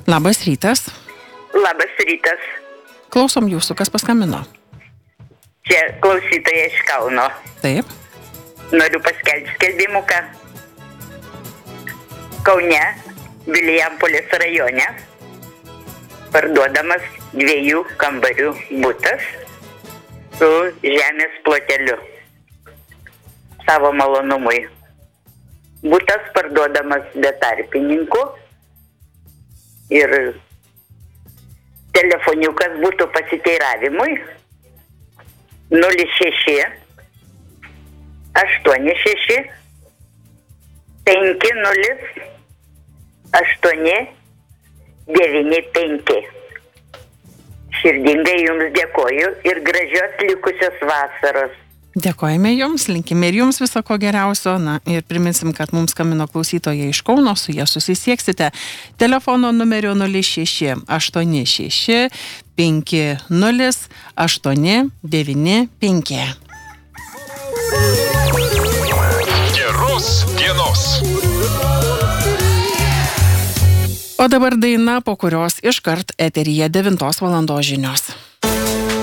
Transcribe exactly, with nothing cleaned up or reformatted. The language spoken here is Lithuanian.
Labas rytas. Labas rytas. Klausom jūsų, kas paskambino? Čia klausytoja iš Kauno. Taip. Noriu paskelbti skelbimuką. Kaune, Vilijampolės rajone, parduodamas dviejų kambarių butas su žemės ploteliu savo malonumui. Butas parduodamas be tarpininkų ir telefoniukas būtų pasiteiravimui nulis šeši aštuoni šeši penki nulis aštuoni devyni penki. Širdingai jums dėkoju ir gražios likusios vasaros. Dėkojame jums, linkime ir jums viso ko geriausio. Na ir priminsim, kad mums skambino klausytoja iš Kauno, su ja susisieksite telefono numeriu nulis šeši aštuoni šeši penki nulis aštuoni devyni penki. Geros dienos. O dabar daina, po kurios iškart eteryje devintos valandos žinios.